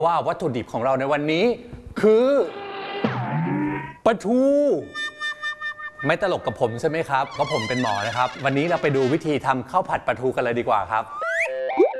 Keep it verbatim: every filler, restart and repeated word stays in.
ว่าวัตถุดิบของเราในวันนี้คือปลาทูไม่ตลกกับผมใช่ไหมครับเพราะผมเป็นหมอนะครับวันนี้เราไปดูวิธีทำข้าวผัดปลาทูกันเลยดีกว่าครับ